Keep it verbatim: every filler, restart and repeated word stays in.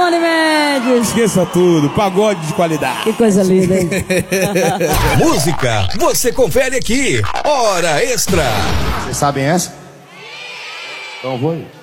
Johnny Mendes. Esqueça tudo, pagode de qualidade. Que coisa linda, hein? Música, você confere aqui. Hora Extra. Vocês sabem essa? Então eu vou ir.